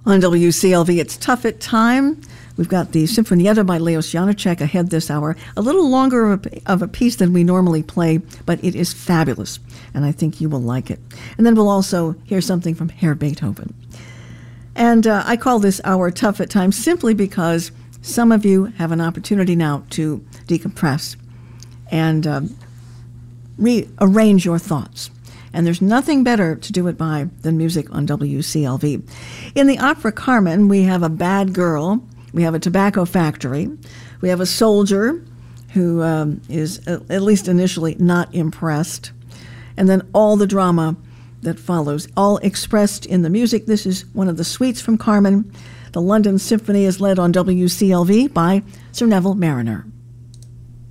On WCLV, it's Tough at Time. We've got the Sinfonietta by Leos Janáček ahead this hour. A little longer of a piece than we normally play, but it is fabulous, and I think you will like it. And then we'll also hear something from Herr Beethoven. And I call this hour Tough at Time simply because some of you have an opportunity now to decompress and rearrange your thoughts. And there's nothing better to do it by than music on WCLV. In the opera Carmen, we have a bad girl, we have a tobacco factory, we have a soldier who is, at least initially, not impressed, and then all the drama that follows, all expressed in the music. This is one of the suites from Carmen. The London Symphony is led on WCLV by Sir Neville Marriner.